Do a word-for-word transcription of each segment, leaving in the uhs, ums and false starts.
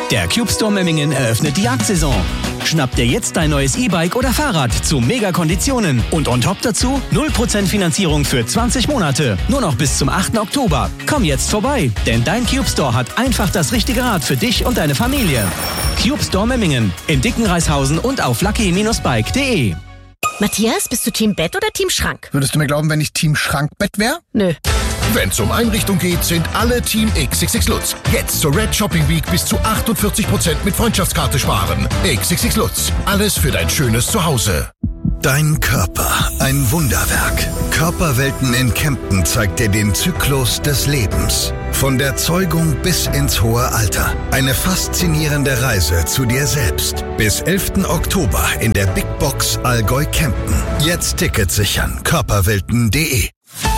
Der Cube Store Memmingen eröffnet die Jagdsaison. Schnapp dir jetzt dein neues E-Bike oder Fahrrad zu Mega-Konditionen. Und on top dazu null Prozent Finanzierung für zwanzig Monate. Nur noch bis zum achten Oktober. Komm jetzt vorbei, denn dein Cube Store hat einfach das richtige Rad für dich und deine Familie. Cube Store Memmingen in Dickenreishausen und auf lucky Bindestrich bike punkt de. Matthias, bist du Team Bett oder Team Schrank? Würdest du mir glauben, wenn ich Team Schrankbett wäre? Nö. Wenn's um Einrichtung geht, sind alle Team X X X Lutz. Jetzt zur Red Shopping Week bis zu achtundvierzig Prozent mit Freundschaftskarte sparen. X X X Lutz. Alles für dein schönes Zuhause. Dein Körper, ein Wunderwerk. Körperwelten in Kempten zeigt dir den Zyklus des Lebens. Von der Zeugung bis ins hohe Alter. Eine faszinierende Reise zu dir selbst. Bis elften Oktober in der Big Box Allgäu Kempten. Jetzt Ticket sichern. körperwelten punkt de.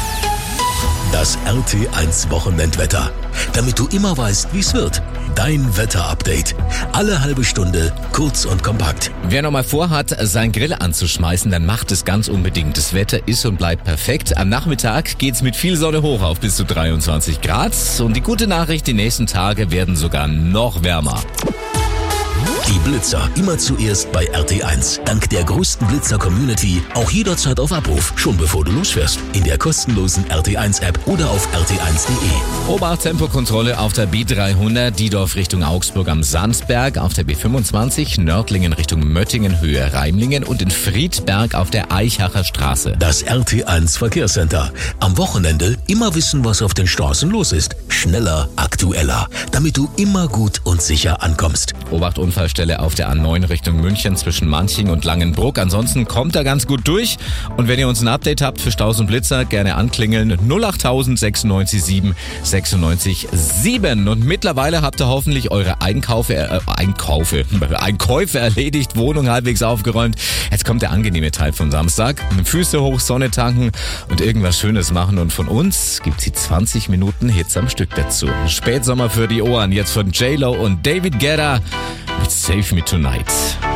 Das R T eins Wochenendwetter. Damit du immer weißt, wie's wird. Dein Wetterupdate. Alle halbe Stunde, kurz und kompakt. Wer noch mal vorhat, sein Grill anzuschmeißen, dann macht es ganz unbedingt. Das Wetter ist und bleibt perfekt. Am Nachmittag geht's mit viel Sonne hoch auf bis zu dreiundzwanzig Grad. Und die gute Nachricht, die nächsten Tage werden sogar noch wärmer. Die Blitzer immer zuerst bei R T eins. Dank der größten Blitzer-Community auch jederzeit auf Abruf, schon bevor du losfährst. In der kostenlosen R T eins App oder auf r t eins punkt de. Obacht, Tempokontrolle auf der B dreihundert, Diedorf Richtung Augsburg am Sandberg, auf der B fünfundzwanzig, Nördlingen Richtung Möttingen, Höhe Reimlingen und in Friedberg auf der Eichacher Straße. Das R T eins Verkehrscenter. Am Wochenende immer wissen, was auf den Straßen los ist. Schneller, aktueller, damit du immer gut und sicher ankommst. Obacht, Unfallstelle auf der A neun Richtung München zwischen Manching und Langenbruck. Ansonsten kommt er ganz gut durch. Und wenn ihr uns ein Update habt für Staus und Blitzer, gerne anklingeln. null acht null null sechs neun sieben sechs neun sieben. Und mittlerweile habt ihr hoffentlich eure Einkaufe, äh, Einkaufe, Einkäufe erledigt, Wohnung halbwegs aufgeräumt. Jetzt kommt der angenehme Teil von Samstag. Füße hoch, Sonne tanken und irgendwas Schönes machen. Und von uns gibt's die zwanzig Minuten Hits am Stück dazu. Spätsommer für die Ohren. Jetzt von J-Lo und David Guetta mit Save Me Tonight.